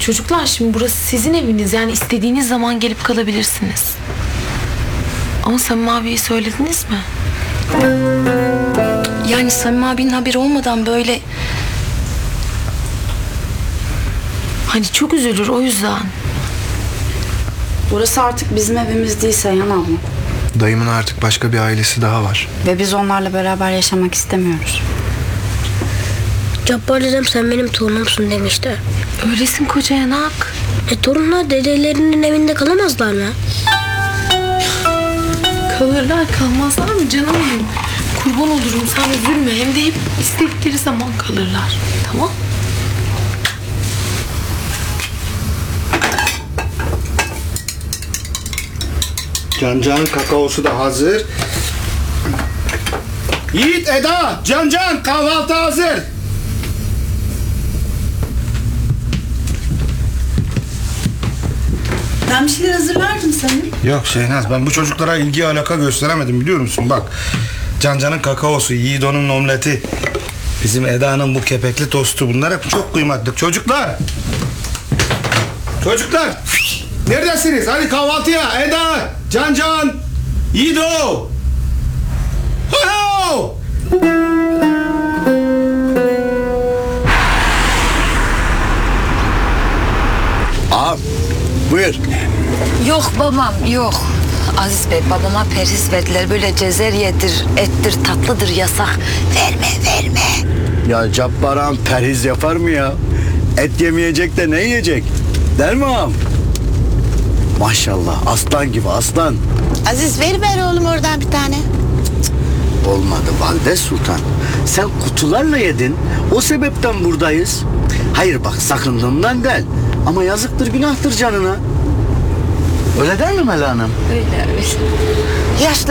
Çocuklar, şimdi burası sizin eviniz. Yani istediğiniz zaman gelip kalabilirsiniz. Ama Samim abiye söylediniz mi? Yani Samim abinin haberi olmadan böyle... Hani çok üzülür, o yüzden. Burası artık bizim evimiz değil Seyhan abla. Dayımın artık başka bir ailesi daha var. Ve biz onlarla beraber yaşamak istemiyoruz. Cabbar dedem sen benim torunumsun demişti. Öylesin koca yanak. Torunlar dedelerinin evinde kalamazlar mı? Kalırlar, kalmazlar mı canım benim? Kurban olurum, sen üzülme. Hem de hep istedikleri zaman kalırlar. Tamam? Cancan'ın kakaosu da hazır. Yiğit, Eda, Cancan kahvaltı hazır. Ben bir şeyler hazırlardım senin. Yok Şehnaz, ben bu çocuklara ilgi alaka gösteremedim, biliyor musun? Bak, Cancan'ın kakaosu, Yiğido'nun omleti, bizim Eda'nın bu kepekli tostu, bunlar hep çok kıymetli. Çocuklar! Çocuklar! Neredesiniz? Hadi kahvaltıya! Eda, Cancan, Yiğido! Hello! Ağam buyur. Yok babam, yok. Aziz Bey, babama perhiz verdiler. Böyle cezeryedir, ettir, tatlıdır, yasak. Verme. Ya Cabbaran perhiz yapar mı ya? Et yemeyecek de ne yiyecek? Der mi ağam? Maşallah aslan gibi aslan. Aziz ver oğlum oradan bir tane. Olmadı Valide Sultan. Sen kutularla yedin. O sebepten buradayız. Hayır bak, sakındığımdan değil. Ama yazıktır, günahtır canına. Öyle değil mi Mela Hanım? Öyle. Yaşlı